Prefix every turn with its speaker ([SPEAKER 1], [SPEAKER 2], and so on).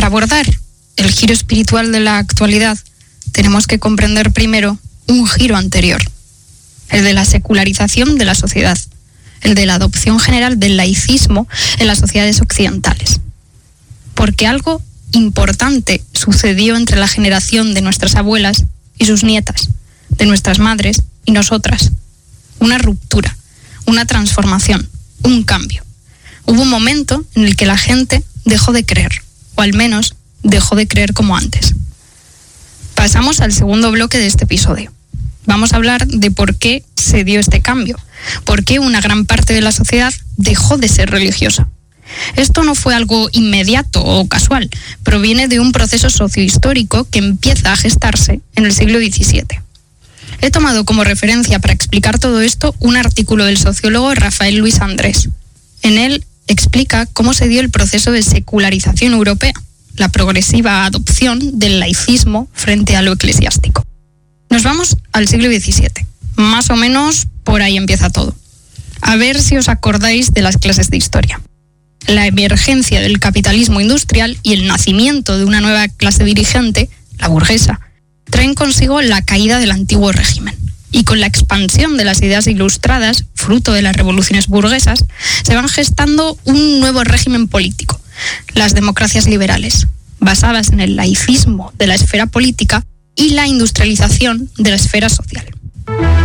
[SPEAKER 1] Para abordar el giro espiritual de la actualidad, tenemos que comprender primero un giro anterior, el de la secularización de la sociedad, el de la adopción general del laicismo en las sociedades occidentales. Porque algo importante sucedió entre la generación de nuestras abuelas y sus nietas, de nuestras madres y nosotras. Una ruptura, una transformación, un cambio. Hubo un momento en el que la gente dejó de creer, o al menos dejó de creer como antes. Pasamos al segundo bloque de este episodio. Vamos a hablar de por qué se dio este cambio, por qué una gran parte de la sociedad dejó de ser religiosa. Esto no fue algo inmediato o casual, proviene de un proceso sociohistórico que empieza a gestarse en el siglo XVII. He tomado como referencia para explicar todo esto un artículo del sociólogo Rafael Luis Andrés. En él explica cómo se dio el proceso de secularización europea, la progresiva adopción del laicismo frente a lo eclesiástico. Nos vamos al siglo XVII. Más o menos por ahí empieza todo. A ver si os acordáis de las clases de historia. La emergencia del capitalismo industrial y el nacimiento de una nueva clase dirigente, la burguesa, traen consigo la caída del antiguo régimen. Y con la expansión de las ideas ilustradas, fruto de las revoluciones burguesas, se van gestando un nuevo régimen político, las democracias liberales, basadas en el laicismo de la esfera política y la industrialización de la esfera social.